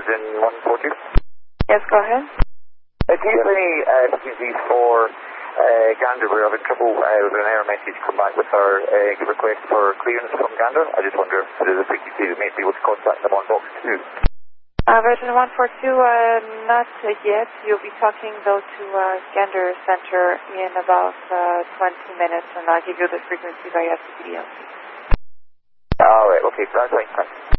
Virgin 142. Yes, go ahead. Do you have any frequencies for Gander? We're having trouble with an error message come back with our request for clearance from Gander. I just wonder if there's a frequency that may be able to contact them on box 2. Virgin 142, not yet. You'll be talking though to Gander Center in about 20 minutes, and I'll give you the frequency by FTDL. Alright, okay, that's fine. Thanks.